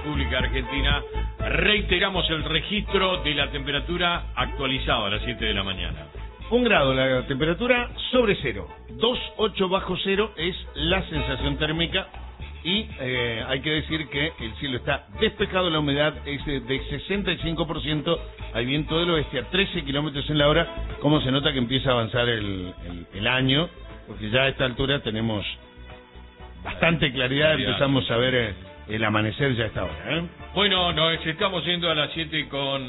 República Argentina. Reiteramos el registro de la temperatura actualizada a las 7 de la mañana. 1 grado la temperatura sobre cero. 2,8 bajo cero es la sensación térmica. Y hay que decir que el cielo está despejado, la humedad es de 65%, hay viento del oeste a 13 kilómetros en la hora. Como se nota que empieza a avanzar el año, porque ya a esta altura tenemos bastante claridad, empezamos a ver el amanecer ya a esta hora. Bueno, nos estamos yendo a las 7 con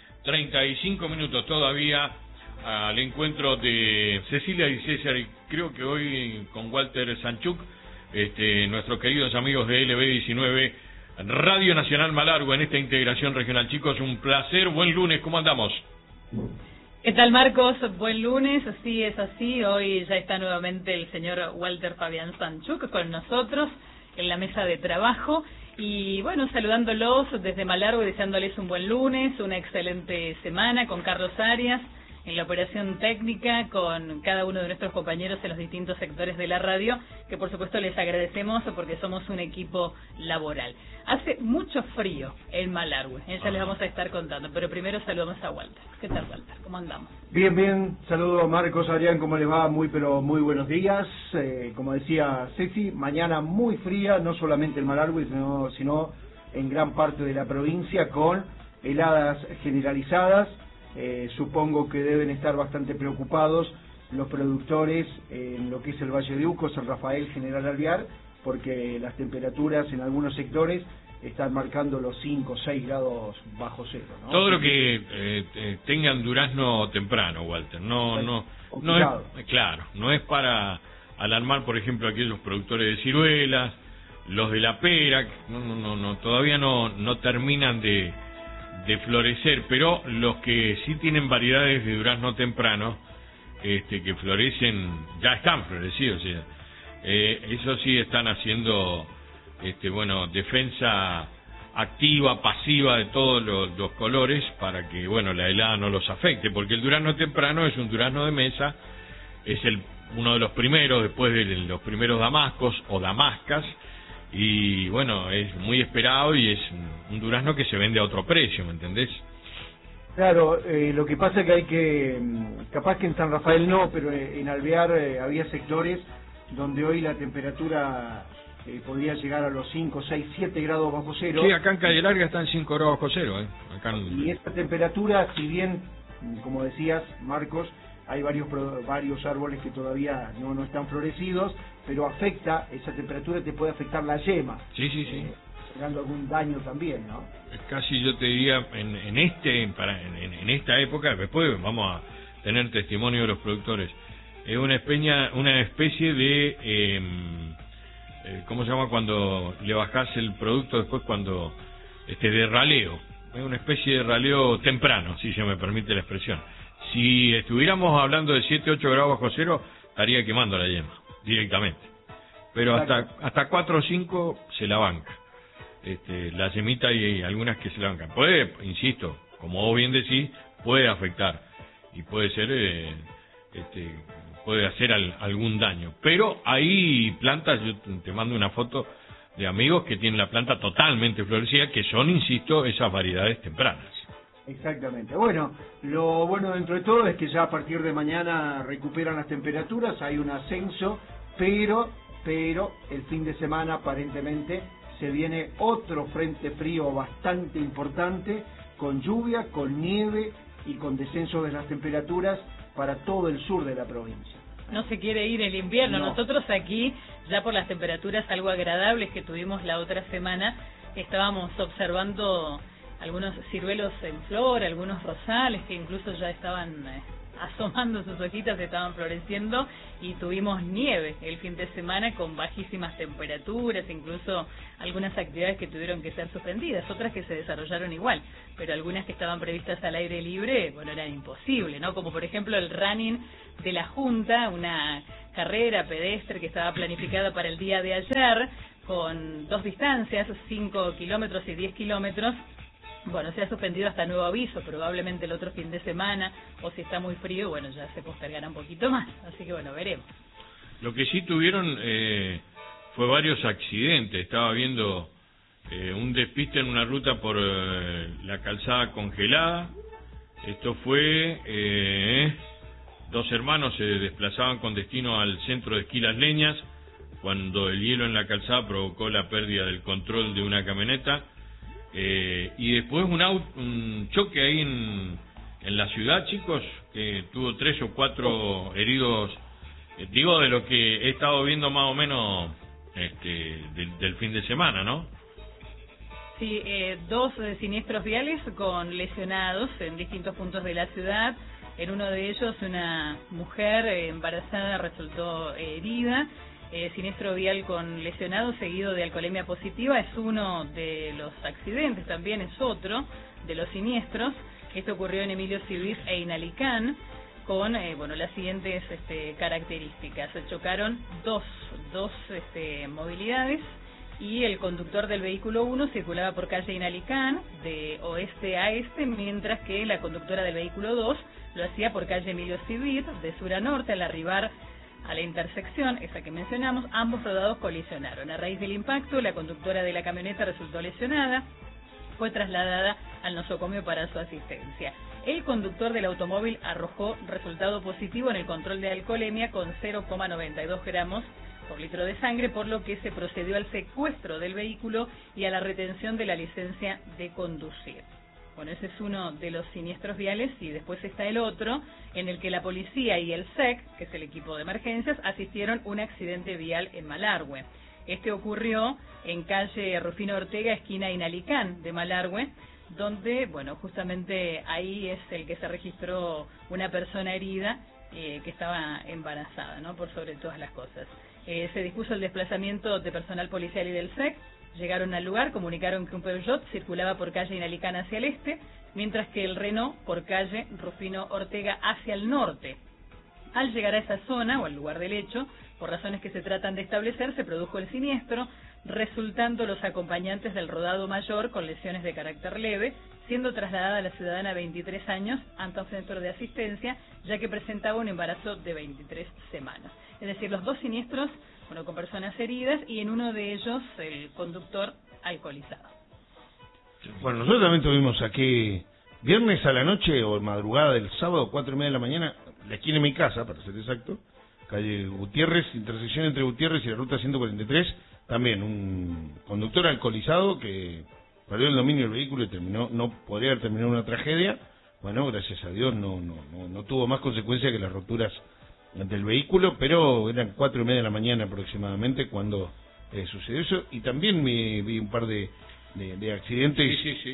35 minutos todavía al encuentro de Cecilia y César, y creo que hoy con Walter Sanchuk, nuestros queridos amigos de LB19, Radio Nacional Malargüe, en esta integración regional. Chicos, un placer, buen lunes, ¿cómo andamos? ¿Qué tal, Marcos? Buen lunes, así es así. Hoy ya está nuevamente el señor Walter Fabián Sanchuk con nosotros en la mesa de trabajo. Y bueno, saludándolos desde Malargüe, deseándoles un buen lunes, una excelente semana con Carlos Arias en la operación técnica, con cada uno de nuestros compañeros en los distintos sectores de la radio, que por supuesto les agradecemos porque somos un equipo laboral. Hace mucho frío en Malargüe, ya les vamos a estar contando, pero primero saludamos a Walter. ¿Qué tal, Walter? ¿Cómo andamos? Bien, bien, saludo a Marcos, Adrián, ¿cómo les va? Muy buenos días. Como decía Ceci, mañana muy fría, no solamente en Malargüe, sino en gran parte de la provincia, con heladas generalizadas. Supongo que deben estar bastante preocupados los productores en lo que es el Valle de Uco, San Rafael, General Alvear, porque las temperaturas en algunos sectores están marcando los 5 o 6 grados bajo cero, ¿no? Todo lo que tengan durazno temprano, Walter, no es, claro, no es para alarmar, por ejemplo, a aquellos productores de ciruelas, los de la pera, no, todavía no terminan de florecer, pero los que sí tienen variedades de durazno temprano, que florecen, ya están florecidos, eso sí están haciendo, defensa activa, pasiva de todos los colores para que, la helada no los afecte, porque el durazno temprano es un durazno de mesa, es uno de los primeros, después de los primeros damascos o damascas, y es muy esperado y es un durazno que se vende a otro precio, ¿me entendés? Claro, lo que pasa es que hay que, capaz que en San Rafael no, pero en Alvear había sectores donde hoy la temperatura podría llegar a los 5, 6, 7 grados bajo cero. Sí, acá en Calle Larga están 5 grados bajo cero. Y esta temperatura, si bien, como decías, Marcos, hay varios árboles que todavía no están florecidos, pero esa temperatura te puede afectar la yema. Sí. Generando algún daño también, ¿no? Casi yo te diría, en esta época, después vamos a tener testimonio de los productores, es una especie de, ¿cómo se llama cuando le bajás el producto después cuando, de raleo? Es una especie de raleo temprano, si se me permite la expresión. Si estuviéramos hablando de 7, 8 grados bajo cero, estaría quemando la yema, directamente. Pero hasta 4 o 5 se la banca. La yemita hay algunas que se la bancan. Puede, insisto, como vos bien decís, puede afectar. Y puede ser, puede hacer algún daño. Pero hay plantas, yo te mando una foto de amigos que tienen la planta totalmente florecida, que son, insisto, esas variedades tempranas. Exactamente. Bueno, lo bueno dentro de todo es que ya a partir de mañana recuperan las temperaturas, hay un ascenso, pero el fin de semana aparentemente se viene otro frente frío bastante importante, con lluvia, con nieve y con descenso de las temperaturas para todo el sur de la provincia. No se quiere ir el invierno. No. Nosotros aquí, ya por las temperaturas algo agradables que tuvimos la otra semana, estábamos observando algunos ciruelos en flor, algunos rosales que incluso ya estaban asomando sus hojitas, estaban floreciendo, y tuvimos nieve el fin de semana con bajísimas temperaturas, incluso algunas actividades que tuvieron que ser suspendidas, otras que se desarrollaron igual, pero algunas que estaban previstas al aire libre, eran imposible, ¿no? Como por ejemplo el running de la Junta, una carrera pedestre que estaba planificada para el día de ayer, con 2 distancias, 5 kilómetros y 10 kilómetros, se ha suspendido hasta nuevo aviso, probablemente el otro fin de semana, o si está muy frío, ya se postergará un poquito más, así que veremos. Lo que sí tuvieron fue varios accidentes, estaba viendo un despiste en una ruta por la calzada congelada. Esto fue, dos hermanos se desplazaban con destino al centro de esquí Las Leñas, cuando el hielo en la calzada provocó la pérdida del control de una camioneta, y después un choque ahí en la ciudad, chicos, que tuvo 3 o 4 heridos, digo de lo que he estado viendo más o menos del fin de semana, ¿no? Sí, 2 siniestros viales con lesionados en distintos puntos de la ciudad. En uno de ellos una mujer embarazada resultó herida. Siniestro vial con lesionados seguido de alcoholemia positiva es uno de los accidentes, también es otro de los siniestros. Esto ocurrió en Emilio Civil e Inalicán con las siguientes características. Se chocaron dos movilidades y el conductor del vehículo 1 circulaba por calle Inalicán de oeste a este, mientras que la conductora del vehículo 2 lo hacía por calle Emilio Civil de sur a norte. Al arribar a la intersección, esa que mencionamos, ambos rodados colisionaron. A raíz del impacto, la conductora de la camioneta resultó lesionada, fue trasladada al nosocomio para su asistencia. El conductor del automóvil arrojó resultado positivo en el control de alcoholemia con 0,92 gramos por litro de sangre, por lo que se procedió al secuestro del vehículo y a la retención de la licencia de conducir. Bueno, ese es uno de los siniestros viales, y después está el otro, en el que la policía y el SEC, que es el equipo de emergencias, asistieron un accidente vial en Malargüe. Este ocurrió en calle Rufino Ortega, esquina Inalicán de Malargüe, donde, justamente ahí es el que se registró una persona herida que estaba embarazada, ¿no? Por sobre todas las cosas. Se dispuso el desplazamiento de personal policial y del SEC. Llegaron al lugar, comunicaron que un Peugeot circulaba por calle Inalicán hacia el este, mientras que el Renault por calle Rufino Ortega hacia el norte. Al llegar a esa zona, o al lugar del hecho, por razones que se tratan de establecer, se produjo el siniestro, resultando los acompañantes del rodado mayor con lesiones de carácter leve, siendo trasladada la ciudadana 23 años ante un centro de asistencia, ya que presentaba un embarazo de 23 semanas. Es decir, los 2 siniestros, con personas heridas, y en uno de ellos el conductor alcoholizado. Bueno, nosotros también tuvimos aquí viernes a la noche o madrugada del sábado, 4:30 de la mañana, la esquina de mi casa, para ser exacto, calle Gutiérrez, intersección entre Gutiérrez y la ruta 143, también un conductor alcoholizado que perdió el dominio del vehículo y no podría haber terminado una tragedia. Bueno, gracias a Dios no tuvo más consecuencias que las roturas del vehículo, pero eran 4:30 de la mañana aproximadamente cuando sucedió eso. Y también vi un par de accidentes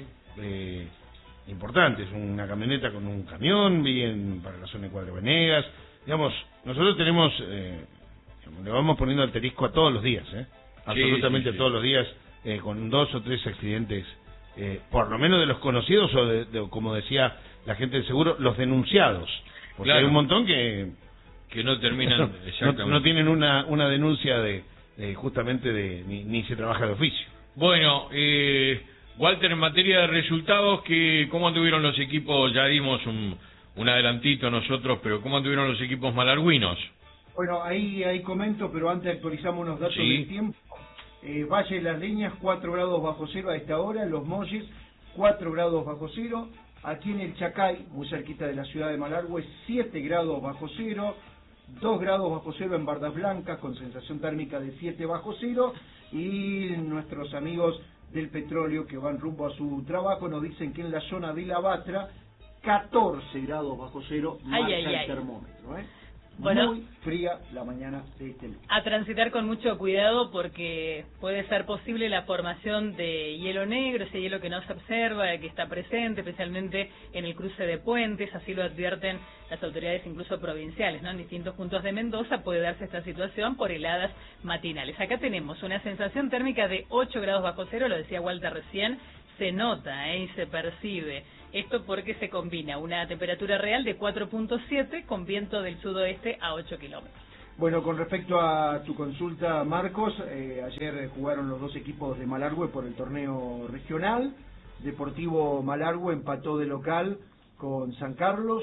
importantes, una camioneta con un camión, para la zona de Cuadro Venegas. Digamos, nosotros tenemos, le vamos poniendo asterisco a todos los días, absolutamente todos los días, con 2 o 3 accidentes, por lo menos de los conocidos o de, como decía la gente del seguro, los denunciados, porque hay un montón que no terminan no tienen una denuncia justamente ni se trabaja de oficio. Bueno, Walter, en materia de resultados, ¿cómo anduvieron los equipos? Ya dimos un adelantito nosotros, pero ¿cómo anduvieron los equipos malargüinos? Bueno, ahí comento, pero antes actualizamos unos datos del tiempo. Valle de las Leñas, 4 grados bajo cero a esta hora. Los Molles, 4 grados bajo cero. Aquí en el Chacay, muy cerquita de la ciudad de Malargüe, 7 grados bajo cero. 2 grados bajo cero en Bardas Blancas, con sensación térmica de 7 bajo cero. Y nuestros amigos del petróleo que van rumbo a su trabajo nos dicen que en la zona de La Batra, 14 grados bajo cero marca el termómetro. Bueno, muy fría la mañana de este lunes. A transitar con mucho cuidado, porque puede ser posible la formación de hielo negro, ese hielo que no se observa, que está presente, especialmente en el cruce de puentes. Así lo advierten las autoridades incluso provinciales, ¿no? En distintos puntos de Mendoza puede darse esta situación por heladas matinales. Acá tenemos una sensación térmica de 8 grados bajo cero, lo decía Walter recién, se nota y se percibe. Esto porque se combina una temperatura real de 4.7 con viento del sudoeste a 8 kilómetros. Bueno, con respecto a tu consulta, Marcos, ayer jugaron los 2 equipos de Malargüe por el torneo regional. Deportivo Malargüe empató de local con San Carlos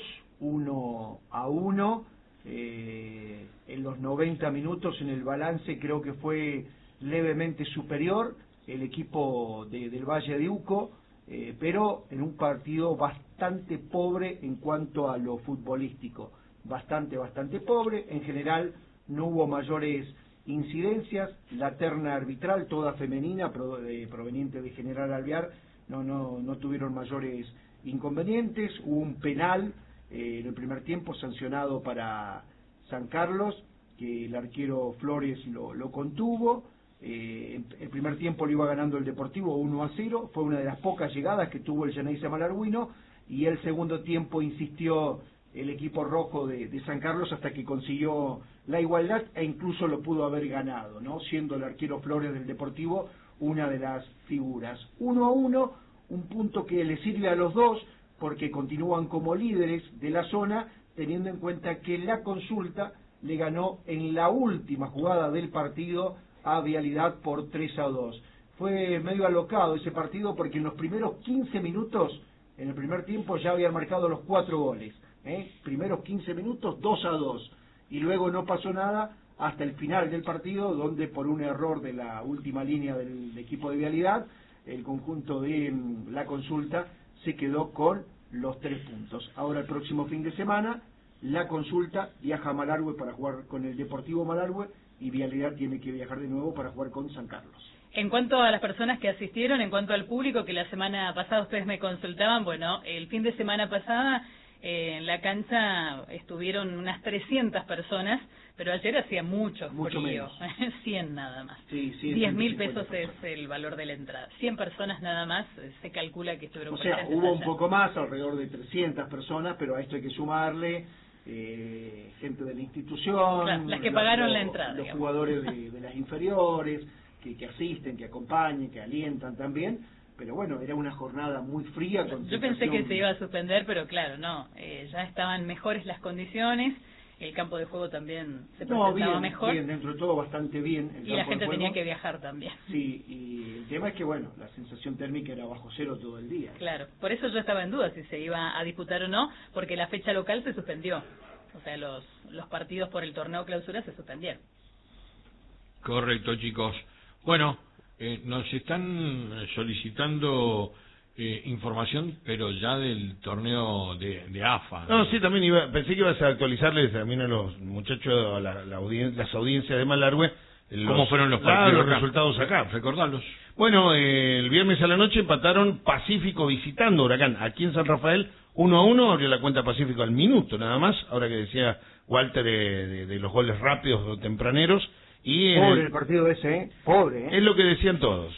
1-1. En los 90 minutos en el balance creo que fue levemente superior. el equipo del Valle de Uco, pero en un partido bastante pobre en cuanto a lo futbolístico, bastante pobre. En general no hubo mayores incidencias, la terna arbitral toda femenina proveniente de General Alvear no tuvieron mayores inconvenientes. Hubo un penal en el primer tiempo sancionado para San Carlos, que el arquero Flores lo contuvo. El primer tiempo lo iba ganando el Deportivo 1-0, fue una de las pocas llegadas que tuvo el Geneise Malargüino, y el segundo tiempo insistió el equipo rojo de San Carlos hasta que consiguió la igualdad e incluso lo pudo haber ganado, ¿no? Siendo el arquero Flores del Deportivo una de las figuras. 1-1, un punto que le sirve a los dos porque continúan como líderes de la zona, teniendo en cuenta que la Consulta le ganó en la última jugada del partido a Vialidad por 3-2. Fue medio alocado ese partido porque en los primeros 15 minutos, en el primer tiempo, ya habían marcado los 4 goles. Primeros 15 minutos, 2-2. Y luego no pasó nada hasta el final del partido, donde por un error de la última línea del equipo de Vialidad, el conjunto de la Consulta se quedó con los 3 puntos. Ahora el próximo fin de semana, la Consulta viaja a Malargüe para jugar con el Deportivo Malargüe, y Vialidad tiene que viajar de nuevo para jugar con San Carlos. En cuanto a las personas que asistieron, en cuanto al público que la semana pasada ustedes me consultaban, bueno, el fin de semana pasada en la cancha estuvieron unas 300 personas, pero ayer hacía mucho frío, 100 nada más. Sí, 10.000 pesos es el valor de la entrada. 100 personas nada más, se calcula que estuvieron presentes. O sea, hubo allá un poco más, alrededor de 300 personas, pero a esto hay que sumarle gente de la institución, claro, las que pagaron la entrada, los jugadores de las inferiores, que asisten, que acompañen, que alientan también. Pero bueno, era una jornada muy fría. Yo pensé que se iba a suspender, pero claro, no, ya estaban mejores las condiciones, el campo de juego también se presentaba mejor. Bien, dentro de todo bastante bien. Y la gente tenía que viajar también. Sí, y el tema es que, bueno, la sensación térmica era bajo cero todo el día. Claro, por eso yo estaba en duda si se iba a disputar o no, porque la fecha local se suspendió. O sea, los partidos por el torneo clausura se suspendieron. Correcto, chicos. Bueno, nos están solicitando información, pero ya del torneo de AFA. No, sí, también pensé que ibas a actualizarles también a los muchachos, a las audiencias de Malargüe. ¿Cómo fueron los partidos? Los resultados acá. Recordarlos. Bueno, el viernes a la noche empataron Pacífico visitando Huracán. Aquí en San Rafael, 1-1, abrió la cuenta Pacífico al minuto nada más. Ahora que decía Walter de los goles rápidos o tempraneros. Y pobre el partido ese, pobre. Es lo que decían todos,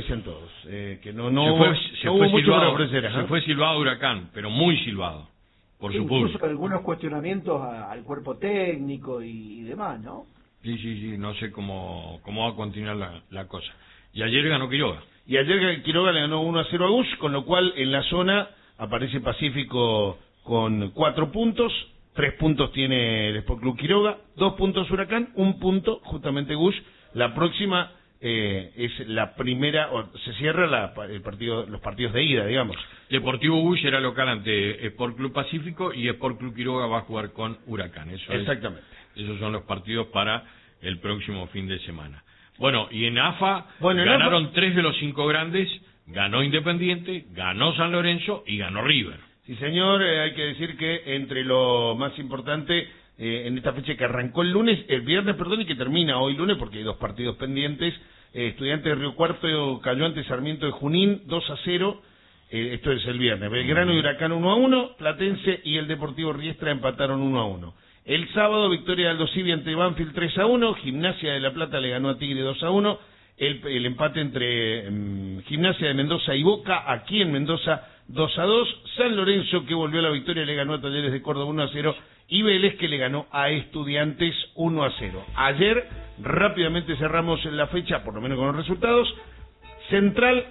que no se hubo fue mucho silbado, para ofrecer. Se fue silbado Huracán, pero muy silbado, por su público. Incluso algunos cuestionamientos al cuerpo técnico y demás, ¿no? Sí, no sé cómo va a continuar la cosa. Y ayer ganó Quiroga. Y ayer Quiroga le ganó 1-0 a Gush, con lo cual en la zona aparece Pacífico con 4 puntos. 3 puntos tiene el Sport Club Quiroga, 2 puntos Huracán, 1 punto justamente Gush. La próxima es la primera, se cierra los partidos de ida, digamos. Deportivo Gush era local ante Sport Club Pacífico y Sport Club Quiroga va a jugar con Huracán. Exactamente. Esos son los partidos para el próximo fin de semana. Bueno, y en AFA ganaron 3 de los 5 grandes, ganó Independiente, ganó San Lorenzo y ganó River. Sí, señor, hay que decir que entre lo más importante en esta fecha que arrancó el viernes, y que termina hoy lunes, porque hay 2 partidos pendientes. Estudiantes de Río Cuarto cayó ante Sarmiento de Junín 2-0, esto es el viernes. Belgrano y Huracán 1-1, Platense y el Deportivo Riestra empataron 1-1. El sábado, victoria de Aldo Civi ante Banfield 3-1, Gimnasia de La Plata le ganó a Tigre 2-1, el empate entre Gimnasia de Mendoza y Boca, aquí en Mendoza 2-2, San Lorenzo que volvió a la victoria le ganó a Talleres de Córdoba 1-0 y Vélez que le ganó a Estudiantes 1-0. Ayer rápidamente cerramos la fecha, por lo menos con los resultados. Central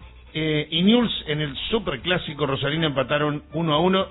y Newell's en el superclásico rosarino empataron 1-1,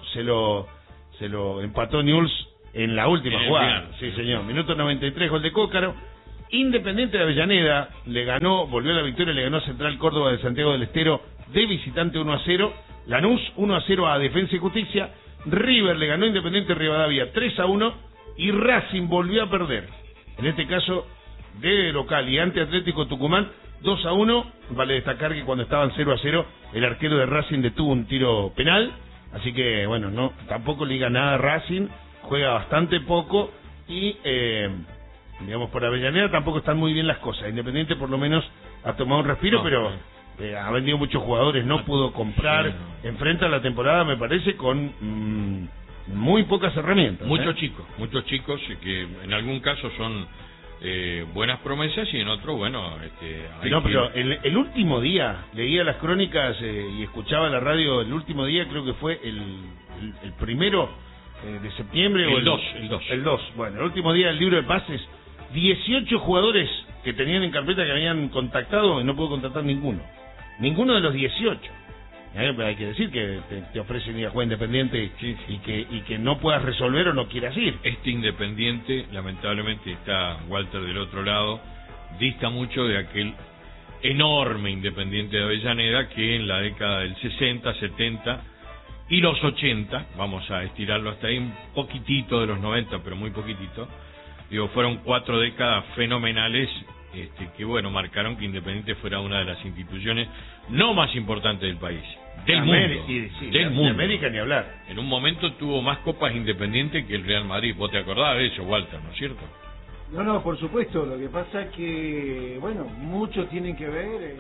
se lo empató Newell's en la última jugada. Sí, señor, minuto 93, gol de Cócaro. Independiente de Avellaneda volvió a la victoria, le ganó a Central Córdoba de Santiago del Estero de visitante 1-0. Lanús 1-0 a Defensa y Justicia. River le ganó a Independiente Rivadavia 3-1 y Racing volvió a perder, en este caso de local y ante Atlético Tucumán 2-1. Vale destacar que cuando estaban 0-0, el arquero de Racing detuvo un tiro penal. Así que, bueno, no tampoco liga nada Racing, juega bastante poco y, digamos, por Avellaneda tampoco están muy bien las cosas. Independiente por lo menos ha tomado un respiro, pero ha vendido muchos jugadores, no pudo comprar. Enfrenta la temporada, me parece, con muy pocas herramientas. Muchos chicos que en algún caso son buenas promesas y en otro, bueno, pero el último día leía las crónicas y escuchaba la radio. El último día creo que fue el primero de septiembre o el 2. Bueno, el último día del libro de pases, 18 jugadores que tenían en carpeta que habían contactado y no pudo contactar ninguno de los 18. Hay que decir que te ofrecen ir a jugar Independiente y que no puedas resolver o no quieras ir. Independiente, lamentablemente, está Walter del otro lado, dista mucho de aquel enorme Independiente de Avellaneda que en la década del 60, 70 y los 80, vamos a estirarlo hasta ahí, un poquitito de los 90, pero muy poquitito, fueron 4 décadas fenomenales que, bueno, marcaron que Independiente fuera una de las instituciones no más importantes del país. Del mundo. De América ni hablar. En un momento tuvo más copas Independiente que el Real Madrid. ¿Vos te acordás de eso, Walter, no es cierto? No, por supuesto. Lo que pasa es que, bueno, muchos tienen que ver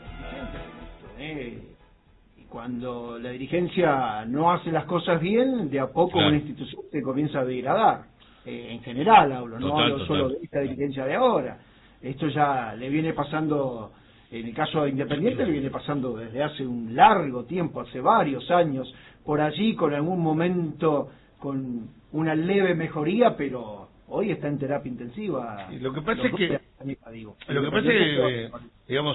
y cuando la dirigencia no hace las cosas bien, de a poco una institución se comienza a degradar. En general hablo, no hablo solo de esta dirigencia de ahora. Esto ya le viene pasando. En el caso de Independiente le viene pasando desde hace un largo tiempo, hace varios años, por allí con algún momento con una leve mejoría, pero hoy está en terapia intensiva. Lo que pasa es que digamos,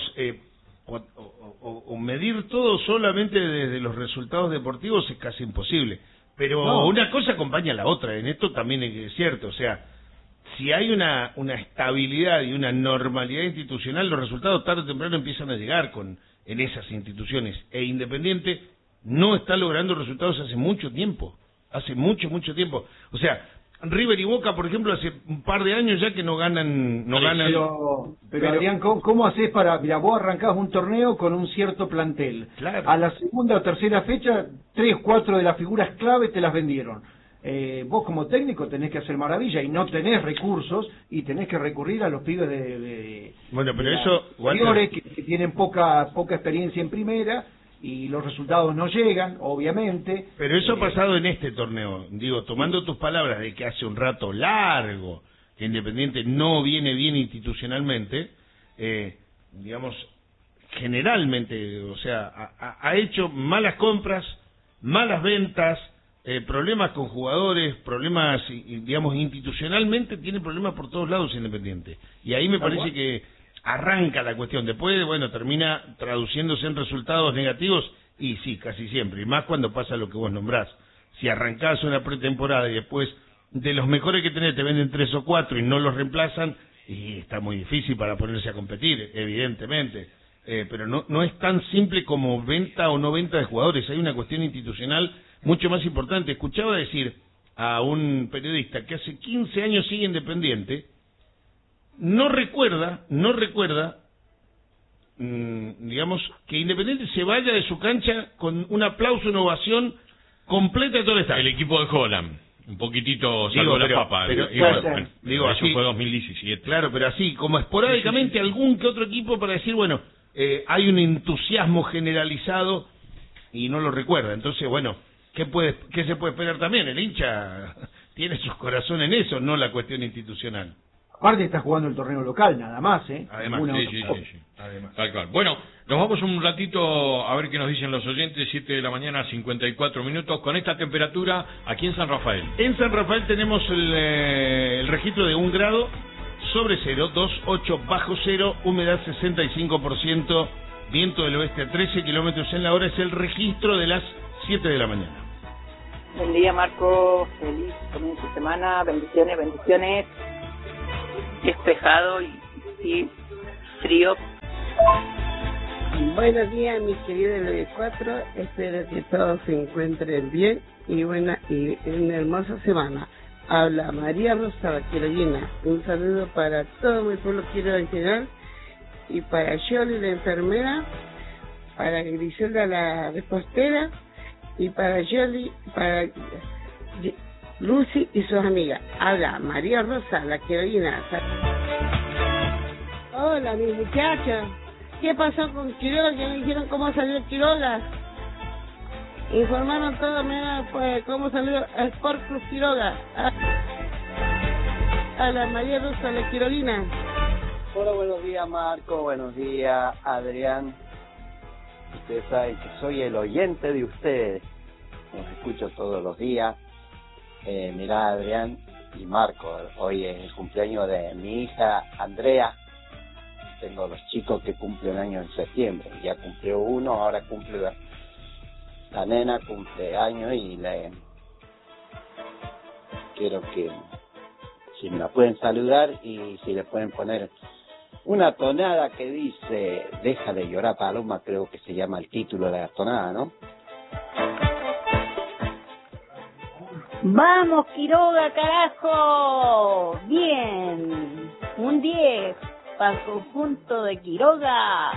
o medir todo solamente desde los resultados deportivos es casi imposible, pero una cosa acompaña a la otra, en esto también es cierto, o sea, si hay una estabilidad y una normalidad institucional, los resultados tarde o temprano empiezan a llegar en esas instituciones. E Independiente no está logrando resultados hace mucho tiempo. Hace mucho tiempo. O sea, River y Boca, por ejemplo, hace un par de años ya que no ganan. Pero Adrián, ¿cómo haces para...? Mira, vos arrancás un torneo con un cierto plantel. Claro. A la segunda o tercera fecha, 3, 4 de las figuras clave te las vendieron. Vos como técnico tenés que hacer maravilla y no tenés recursos y tenés que recurrir a los pibes de bueno, pero eso que tienen poca experiencia en primera y los resultados no llegan, obviamente. Pero eso ha pasado en este torneo, digo, tomando tus palabras de que hace un rato largo que Independiente no viene bien institucionalmente, digamos, generalmente, o sea, ha hecho malas compras, malas ventas, problemas con jugadores, problemas, digamos, institucionalmente tiene problemas por todos lados Independiente. Y ahí me parece que arranca la cuestión. Después, bueno, termina traduciéndose en resultados negativos, y sí, casi siempre. Y más cuando pasa lo que vos nombrás. Si arrancás una pretemporada y después de los mejores que tenés te venden 3 o 4 y no los reemplazan, y está muy difícil para ponerse a competir, evidentemente. Pero no es tan simple como venta o no venta de jugadores. Hay una cuestión institucional mucho más importante. Escuchaba decir a un periodista que hace 15 años sigue Independiente, no recuerda, digamos, que Independiente se vaya de su cancha con un aplauso, una ovación completa de todo el estadio. El equipo de Holland, un poquitito salvó la papa. Eso así, fue 2017. Claro, pero así, como esporádicamente algún que otro equipo para decir, bueno, hay un entusiasmo generalizado y no lo recuerda. Entonces, bueno, ¿qué se puede esperar también? El hincha tiene su corazón en eso, no la cuestión institucional. Aparte está jugando el torneo local, nada más, Además, sí. Además. Tal cual. Bueno, nos vamos un ratito a ver qué nos dicen los oyentes, 7 de la mañana, 54 minutos, con esta temperatura aquí en San Rafael. En San Rafael tenemos el registro de 1 grado sobre cero, 2,8 bajo cero, humedad 65%, viento del oeste a 13 kilómetros en la hora, es el registro de las 7 de la mañana. Buen día, Marco, feliz comienzo de semana, bendiciones. Despejado y frío. Buenos días, mis queridos LB4, espero que todos se encuentren bien y una hermosa semana. Habla María Rosa Vaquerolina, un saludo para todo mi pueblo quiero en general y para Yoli la enfermera, para Griselda la repostera y para Yoli, para Lucy y sus amigas. Habla María Rosa, la querida. Hola, mi muchacha. ¿Qué pasó con Quiroga? Que me dijeron cómo salió Quiroga. Informaron todo, mira, pues, cómo salió el Sport Club Quiroga. A la María Rosa, la Quirolina. Hola, buenos días, Marco. Buenos días, Adrián. Ustedes saben que soy el oyente de ustedes. Los escucho todos los días. Mirá, Adrián y Marco, hoy es el cumpleaños de mi hija Andrea. Tengo los chicos que cumplen años en septiembre. Ya cumplió uno, ahora cumple la nena, cumple años y quiero que si me la pueden saludar y si le pueden poner una tonada que dice "Deja de llorar, Paloma", creo que se llama el título de la tonada, ¿no? ¡Vamos, Quiroga, carajo! ¡Bien! Un 10 para el conjunto de Quiroga.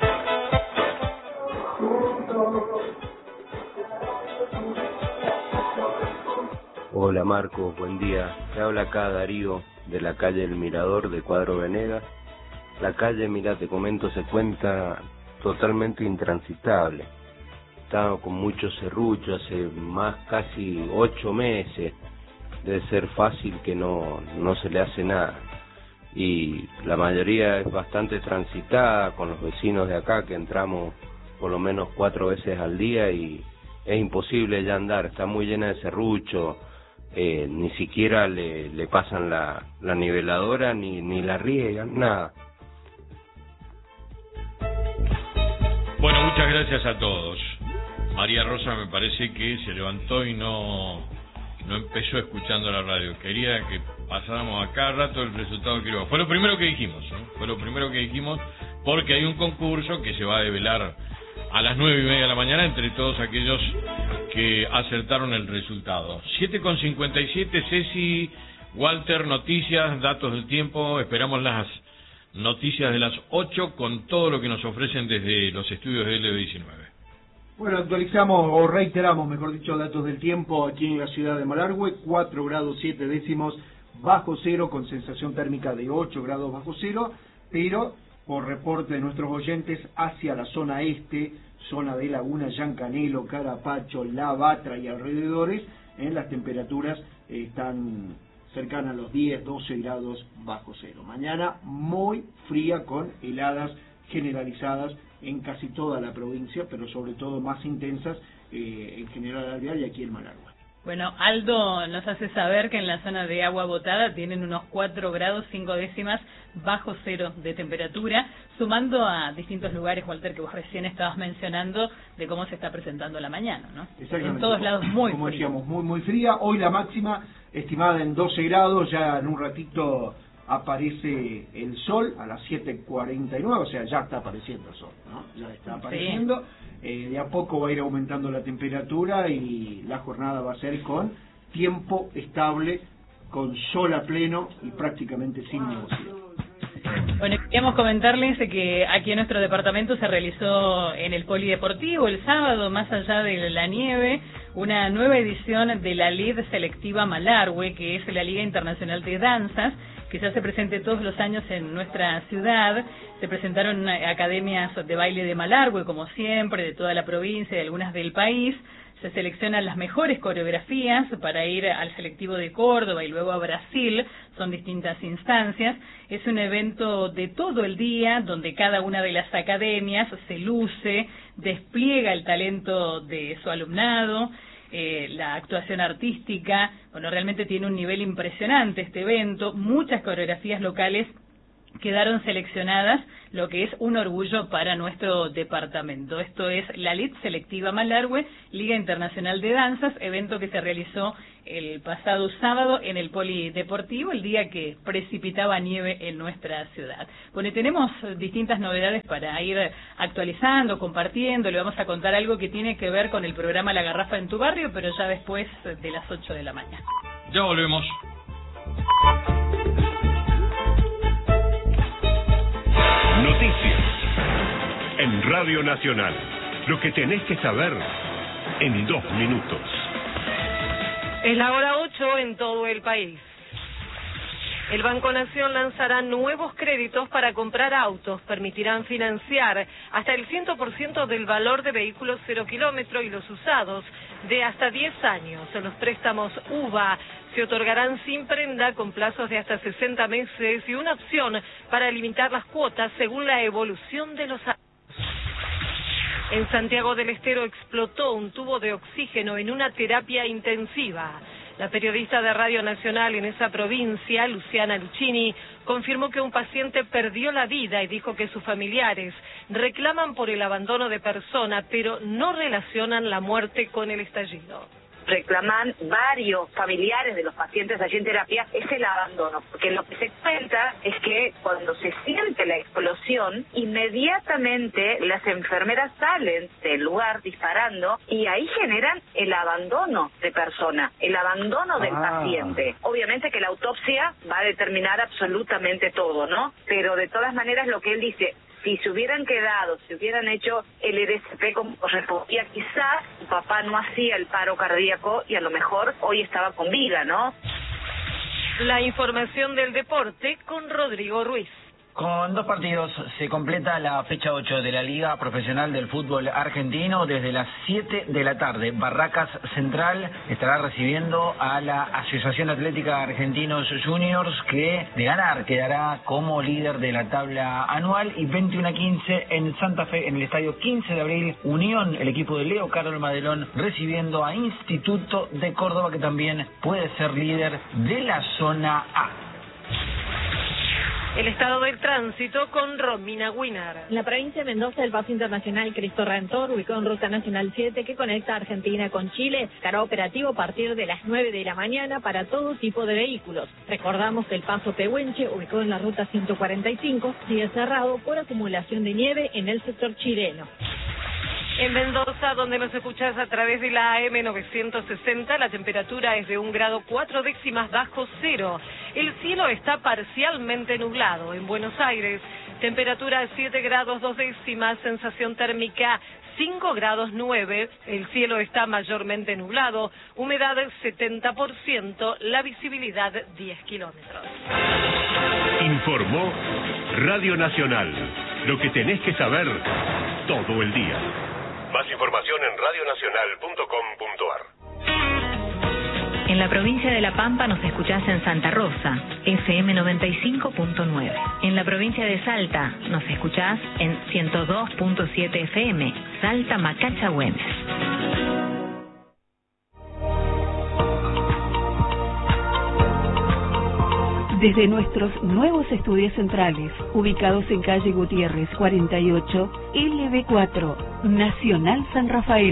Hola, Marco, buen día. Te habla acá Darío, de la calle El Mirador, de Cuadro Venegas. La calle, mira, te comento, se cuenta totalmente intransitable. Estaba con mucho serrucho hace más casi 8 meses. Debe ser fácil que no se le hace nada. Y la mayoría es bastante transitada con los vecinos de acá, que entramos por lo menos 4 veces al día y es imposible ya andar. Está muy llena de serrucho, ni siquiera le pasan la niveladora, ni la riegan, nada. Bueno, muchas gracias a todos. María Rosa me parece que se levantó y no empezó escuchando la radio. Quería que pasáramos a cada rato el resultado de Quiroga. Fue lo primero que dijimos, ¿no? Fue lo primero que dijimos, porque hay un concurso que se va a develar a las 9:30 de la mañana entre todos aquellos que acertaron el resultado. 7:57, Ceci, Walter, noticias, datos del tiempo. Esperamos las noticias de las 8 con todo lo que nos ofrecen desde los estudios de LB19. Bueno, actualizamos o reiteramos, mejor dicho, datos del tiempo aquí en la ciudad de Malargüe. 4 grados 7 décimos bajo cero, con sensación térmica de 8 grados bajo cero, pero por reporte de nuestros oyentes, hacia la zona este, zona de Laguna, Yancanelo, Carapacho, La Batra y alrededores, las temperaturas están cercanas a los 10, 12 grados bajo cero. Mañana muy fría, con heladas generalizadas en casi toda la provincia, pero sobre todo más intensas en General Alvear y aquí en Malargüe. Bueno, Aldo nos hace saber que en la zona de Agua Botada tienen unos 4 grados 5 décimas bajo cero de temperatura, sumando a distintos lugares, Walter, que vos recién estabas mencionando, de cómo se está presentando la mañana, ¿no? Exactamente. En todos lados muy como frío. decíamos, muy fría. Hoy la máxima estimada en 12 grados, ya en un ratito aparece el sol a las 7:49, o sea, ya está apareciendo el sol, ¿no? Ya está apareciendo. Sí. De a poco va a ir aumentando la temperatura y la jornada va a ser con tiempo estable, con sol a pleno y prácticamente sin nubosidad. Bueno, queríamos comentarles que aquí en nuestro departamento se realizó en el Polideportivo el sábado, más allá de la nieve, una nueva edición de la LID Selectiva Malargüe, que es la Liga Internacional de Danzas, que se hace presente todos los años en nuestra ciudad. Se presentaron academias de baile de Malargüe, como siempre, de toda la provincia y algunas del país. Se seleccionan las mejores coreografías para ir al selectivo de Córdoba y luego a Brasil. Son distintas instancias. Es un evento de todo el día, donde cada una de las academias se luce, despliega el talento de su alumnado, la actuación artística. Bueno, realmente tiene un nivel impresionante este evento. Muchas coreografías locales quedaron seleccionadas, lo que es un orgullo para nuestro departamento. Esto es la LID Selectiva Malargüe, Liga Internacional de Danzas, evento que se realizó el pasado sábado en el Polideportivo, el día que precipitaba nieve en nuestra ciudad. Bueno, y tenemos distintas novedades para ir actualizando, compartiendo. Le vamos a contar algo que tiene que ver con el programa La Garrafa en tu Barrio, pero ya después de las 8 de la mañana. Ya volvemos. Noticias. Radio Nacional. Lo que tenés que saber en 2 minutos. Es la hora 8 en todo el país. El Banco Nación lanzará nuevos créditos para comprar autos. Permitirán financiar hasta el 100% del valor de vehículos 0 kilómetro y los usados de hasta 10 años. Los préstamos UVA se otorgarán sin prenda con plazos de hasta 60 meses y una opción para limitar las cuotas según la evolución de los años. En Santiago del Estero explotó un tubo de oxígeno en una terapia intensiva. La periodista de Radio Nacional en esa provincia, Luciana Luchini, confirmó que un paciente perdió la vida y dijo que sus familiares reclaman por el abandono de persona, pero no relacionan la muerte con el estallido. Reclaman varios familiares de los pacientes allí en terapia es el abandono, porque lo que se cuenta es que cuando se siente la explosión, inmediatamente las enfermeras salen del lugar disparando y ahí generan el abandono de persona, el abandono del paciente. Obviamente que la autopsia va a determinar absolutamente todo, ¿no? Pero de todas maneras lo que él dice, si se hubieran quedado, si hubieran hecho el RCP como correspondía, quizás su papá no hacía el paro cardíaco y a lo mejor hoy estaba con vida, ¿no? La información del deporte con Rodrigo Ruiz. Con 2 partidos se completa la fecha 8 de la Liga Profesional del Fútbol Argentino. Desde las 7 de la tarde, Barracas Central estará recibiendo a la Asociación Atlética Argentinos Juniors, que de ganar quedará como líder de la tabla anual. Y 21:15 en Santa Fe, en el estadio 15 de abril, Unión, el equipo de Leo Carol Madelón, recibiendo a Instituto de Córdoba, que también puede ser líder de la zona A. El estado del tránsito con Romina Winner. En la provincia de Mendoza, el paso internacional Cristo Redentor, ubicado en Ruta Nacional 7, que conecta Argentina con Chile, estará operativo a partir de las 9 de la mañana para todo tipo de vehículos. Recordamos que el paso Pehuenche, ubicado en la Ruta 145, sigue cerrado por acumulación de nieve en el sector chileno. En Mendoza, donde nos escuchás a través de la AM 960, la temperatura es de 1 grado 4 décimas bajo cero. El cielo está parcialmente nublado. En Buenos Aires, temperatura 7 grados 2 décimas, sensación térmica 5 grados 9. El cielo está mayormente nublado, humedad 70%, la visibilidad 10 kilómetros. Informó Radio Nacional. Lo que tenés que saber todo el día. Más información en radionacional.com.ar. En la provincia de La Pampa nos escuchás en Santa Rosa, FM 95.9. En la provincia de Salta nos escuchás en 102.7 FM, Salta Macacha Güemes. Desde nuestros nuevos estudios centrales, ubicados en calle Gutiérrez 48, LB4, Nacional San Rafael.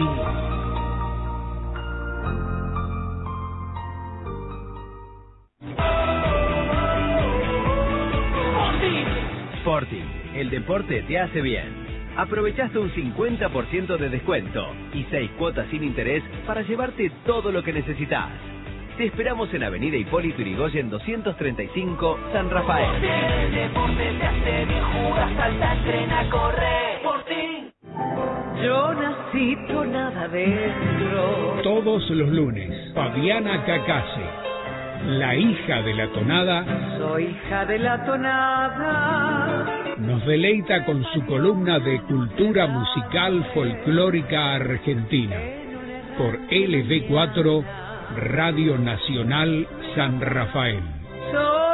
Sporting, el deporte te hace bien. Aprovechaste un 50% de descuento y 6 cuotas sin interés para llevarte todo lo que necesitas. Te esperamos en Avenida Hipólito Yrigoyen 235, San Rafael. El deporte te hace bien, jugar, saltar, entrenar, correr. Sporting. Yo nací por nada adentro. Todos los lunes, Fabiana Cacase, la hija de la tonada. Soy hija de la tonada. Nos deleita con su columna de cultura musical folclórica argentina. Por LB4, Radio Nacional San Rafael.